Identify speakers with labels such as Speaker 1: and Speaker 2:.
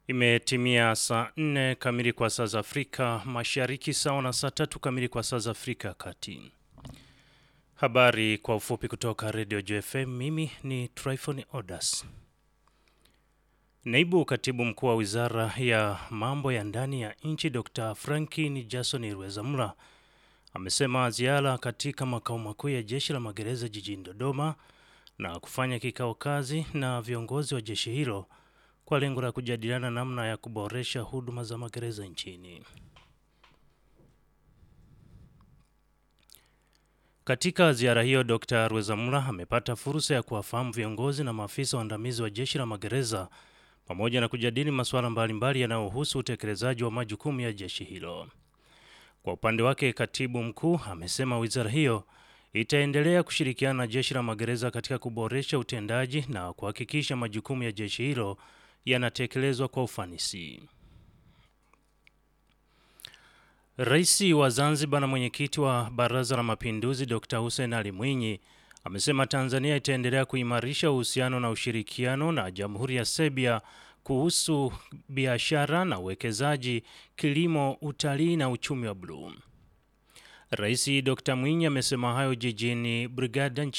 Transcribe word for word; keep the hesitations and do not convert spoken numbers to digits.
Speaker 1: Imetimia saa nne kamili kwa saa za Afrika Mashariki, sawa na saa tatu kamili kwa saa za Afrika Kati. Habari kwa ufupi kutoka Radio J F M, mimi ni Tryphon Odas. Naibu Katibu Mkuu wa Wizara ya Mambo ya Ndani ya Nchi Doctor Franklin Jackson Rwezamula amesema ziara katika makao makuu ya Jeshi la Magereza jijini Dodoma na kufanya kikao kazi na viongozi wa jeshi hilo kwa lengo la kujadiliana namna ya kuboresha huduma za magereza nchini. Katika ziara hiyo, Doctor Rwezamula amepata fursa ya kuwafahamu viongozi na maafisa waandamizi wa Jeshi la Magereza pamoja na kujadili masuala mbalimbali yanayohusu utekelezaji wa majukumu ya jeshi hilo. Kwa upande wake, Katibu Mkuu amesema wizara hiyo itaendelea kushirikiana na Jeshi la Magereza katika kuboresha utendaji na kuhakikisha majukumu ya jeshi hilo yanatekelezwa kwa ufanisi. Rais wa Zanzibar na mwenyekiti wa Baraza la Mapinduzi Doctor Hussein Ali Mwinyi amesema Tanzania itaendelea kuimarisha uhusiano na ushirikiano na Jamhuri ya Serbia kuhusu biashara na uwekezaji, kilimo, utalii na uchumi wa bluu. Rais Doctor Mwinyi amesema hayo jijini Brigada